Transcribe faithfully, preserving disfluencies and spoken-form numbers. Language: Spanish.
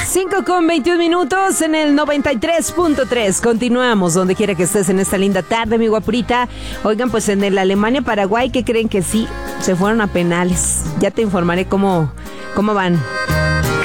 cinco con veintiún minutos en el noventa y tres punto tres. Continuamos donde quiera que estés en esta linda tarde, mi guapurita. Oigan, pues en el Alemania-Paraguay, ¿qué creen? Que sí, se fueron a penales. Ya te informaré cómo, cómo van.